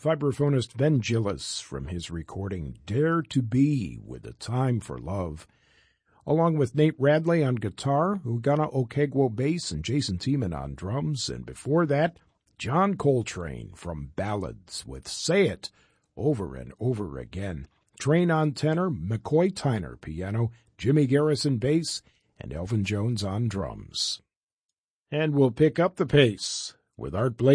vibraphonist Vangelis from his recording Dare to Be with a Time for Love, along with Nate Radley on guitar, Ugana Okegwo bass, and Jason Tiemann on drums, and before that, John Coltrane from Ballads with Say It Over and Over Again, Train on tenor, McCoy Tyner piano, Jimmy Garrison bass, and Elvin Jones on drums. And we'll pick up the pace with Art Blakey